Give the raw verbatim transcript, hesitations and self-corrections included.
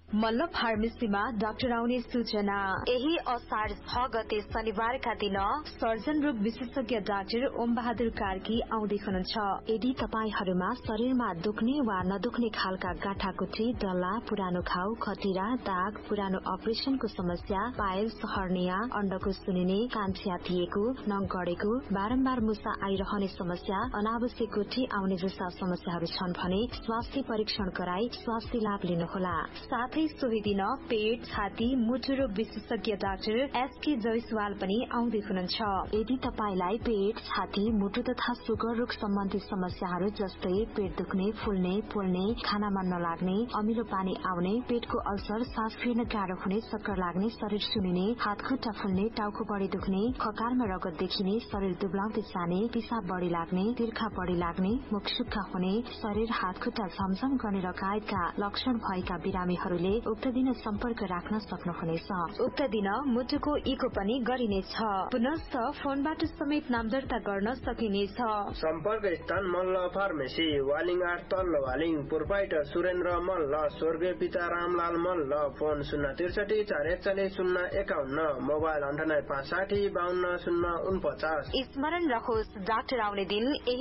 Malla फार्मेसीमा doctor आउने सूचना। यही असार छ गते शनिबारका दिन सर्जन रोग विशेषज्ञ डाक्टर ओम बहादुर कार्की आउँदै हुनुहुन्छ। यदि तपाईहरुमा शरीरमा दुख्ने वा नदुख्ने खालका गाँठागुठी, डल्ला, पुरानो घाउ, खटिरा, दाग, पुरानो अपरेसनको समस्या, पाइल्स, हर्निया, अण्डको सुनिने, कान च्यातिएको, नङ गडेको, बारम्बार मुसा आइरहने समस्या, अनावश्यक गुठी आउने जस्ता समस्याहरू छन् भने स्वास्थ्य परीक्षण गराई स्वास्थ्य लाभ लिनुहोला। साथै सोही दिन पेट, छाती, मुटु रोग विशेषज्ञ डाक्टर एसके जयसवाल पनि आउँदै हुनुहुन्छ। यदि तपाईलाई पेट, छाती, मुटु तथा सुगर रोग सम्बन्धी समस्याहरू जस्तै पेट दुख्ने, फुल्ने, पोल्ने, खाना मन नलाग्ने, अमिलो पानी आउने, पेटको अल्सर, सास फेर्न गाह्रो हुने, चक्कर लाग्ने, शरीर सुनिने, हात खुट्टा फुल्ने, टाउको बढी दुख्ने, खकारमा रगत देखिने, शरीर दुब्लाउँदै जाने, पिसाब बढी लाग्ने, तिर्खा बढी लाग्ने, मुख सुक्खा हुने, शरीर हात खुट्टा झमझम गर्ने लगायतका लक्षण भएका बिरामीहरूले उक्त दिन सम्पर्क राख्न सक्नुहुनेछ। उक्त दिन मुटुको इको पनि गरिनेछ। पुनश्च फोनबाट समेत नाम दर्ता गर्न सकिनेछ। सम्पर्क स्थान मल्ल फार्मेसी, वालिङ आठ तल्लो वालिङ, प्रोपाइटर सुरेन्द्र मल्ल, स्वर्गीय पिता रामलाल मल्ल। फोन शून्य त्रिसठी चार एकचालिस शून्य एकाउन्न, मोबाइल अन्ठानब्बे पाँच साठी बाहन्न शून्य उनपचास। स्मरण रहोस्, डाक्टर आउने दिन